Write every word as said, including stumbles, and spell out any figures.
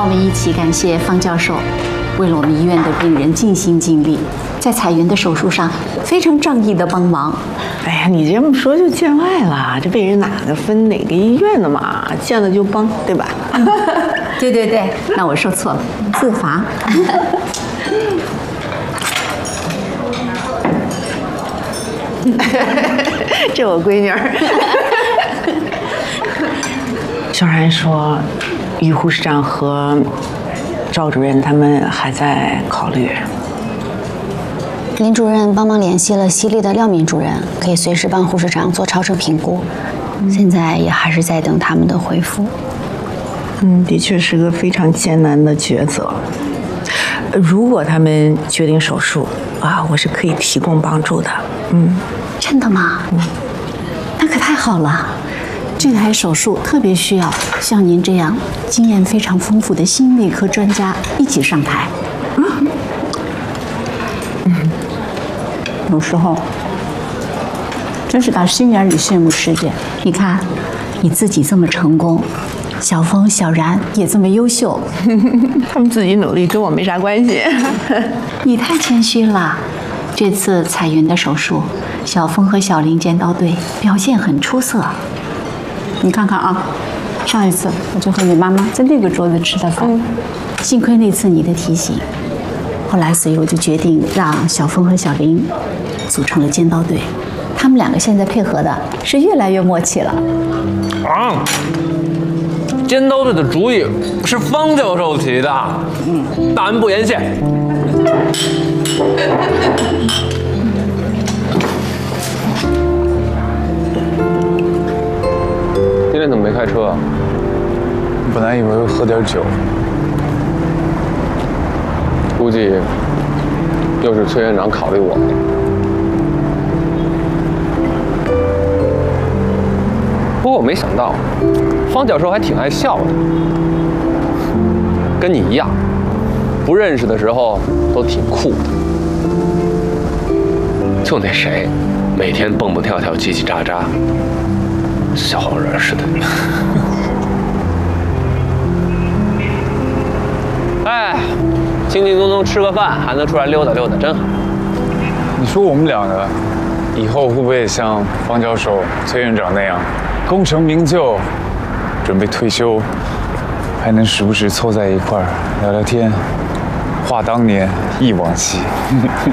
我们一起感谢方教授，为了我们医院的病人尽心尽力，在彩云的手术上非常仗义的帮忙。 哎呀，你这么说就见外了，这病人哪个分哪个医院的嘛，见了就帮，对吧？ 对对对，那我说错了，自罚。 这我闺女儿。小然说，于护士长和赵主任他们还在考虑。 林主任帮忙联系了西丽的廖敏主任，可以随时帮护士长做超声评估。现在也还是在等他们的回复。 嗯，的确是个非常艰难的抉择。如果他们决定手术啊，我是可以提供帮助的。嗯， 真的吗？嗯，那可太好了。这台手术特别需要像您这样经验非常丰富的心内科专家一起上台。嗯，嗯，有时候真是打心眼里羡慕师姐。你看，你自己这么成功，小峰、小然也这么优秀， 他们自己努力，跟我没啥关系。 你太谦虚了。这次彩云的手术，小峰和小林尖刀队表现很出色。你看看啊，上一次我就和你妈妈在那个桌子吃的饭，幸亏那次你的提醒，后来所以我就决定让小峰和小林组成了尖刀队，他们两个现在配合的是越来越默契了。 啊，尖刀队的主意是方教授提的，嗯，大恩不言谢。今天怎么没开车啊？ 本来以为会喝点酒， 估计又是崔院长考虑我。不过我没想到，方教授还挺爱笑的，跟你一样，不认识的时候都挺酷的。就那谁，每天蹦蹦跳跳、叽叽喳喳，小黄人似的。哎，轻轻松松吃个饭，还能出来溜达溜达，真好。 你说我们两个以后会不会也像方教授、崔院长那样，功成名就，准备退休，还能时不时凑在一块儿聊聊天，话当年，忆往昔？